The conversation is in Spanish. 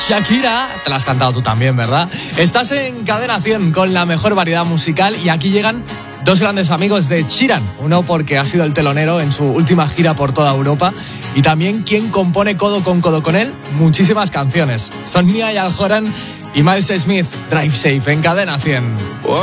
Shakira. Te la has cantado tú también, ¿verdad? Estás en Cadena 100 con la mejor variedad musical y aquí llegan dos grandes amigos de Sheeran. Uno porque ha sido el telonero en su última gira por toda Europa y también quien compone codo con él muchísimas canciones. Son Niall Horan y Miles Smith. Drive Safe en Cadena 100.